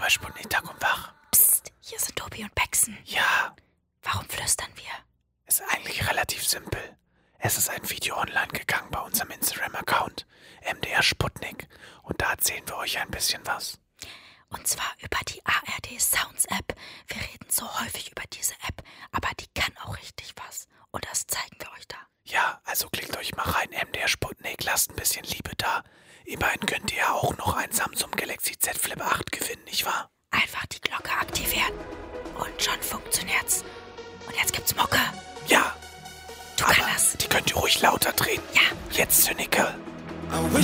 bei Sputnik Tag und Wach. Psst, hier sind Tobi und Paxton. Ja. Warum flüstern wir? Ist eigentlich relativ simpel. Es ist ein Video online gegangen bei unserem Instagram-Account, MDR Sputnik. Und da erzählen wir euch ein bisschen was. Und zwar über die ARD Sounds App. Wir reden so häufig über diese App, aber die kann auch richtig was. Und das zeigen wir euch da. Ja, also klickt euch mal rein, MDR Sputnik, lasst ein bisschen Liebe da. Immerhin könnt ihr ja auch noch ein Samsung Galaxy Z Flip 8 gewinnen, nicht wahr? Einfach die Glocke aktivieren. Und schon funktioniert's. Und jetzt gibt's Mucke. Ja. Du Aber kannst das. die könnt ihr ruhig lauter drehen. Ja. Jetzt Cynical. I wish